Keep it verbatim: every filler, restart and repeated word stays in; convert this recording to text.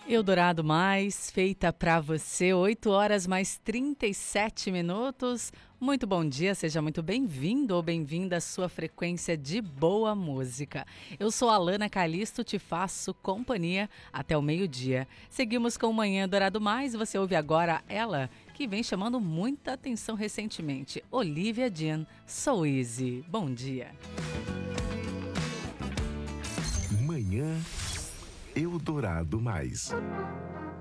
Eldorado Mais, feita pra você, oito horas mais trinta e sete minutos. Muito bom dia, seja muito bem-vindo ou bem-vinda à sua frequência de boa música. Eu sou a Alana Calisto, te faço companhia até o meio-dia. Seguimos com o Manhã Eldorado Mais, você ouve agora ela, que vem chamando muita atenção recentemente, Olivia Dean, So Easy. Bom dia. Manhã Eldorado Mais.